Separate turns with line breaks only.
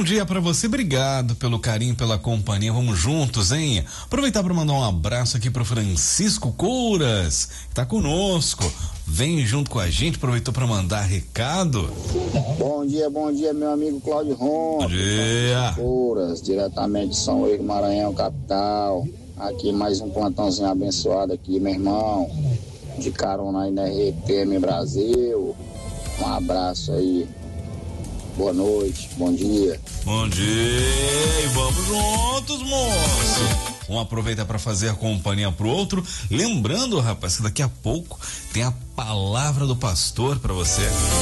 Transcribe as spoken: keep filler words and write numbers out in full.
bom dia pra você, obrigado pelo carinho, pela companhia, vamos juntos, hein? Aproveitar para mandar um abraço aqui pro Francisco Couras, que tá conosco, vem junto com a gente, aproveitou para mandar recado.
Bom dia, bom dia, meu amigo Cláudio Ron.
Bom dia.
Couras, diretamente de São Luís, Maranhão, capital. Aqui mais um plantãozinho abençoado aqui, meu irmão, de carona aí na R P M Brasil. Um abraço aí. Boa noite, bom dia.
Bom dia e vamos juntos, moço. Um aproveita para fazer a companhia pro outro. Lembrando, rapaz, que daqui a pouco tem a palavra do pastor para você.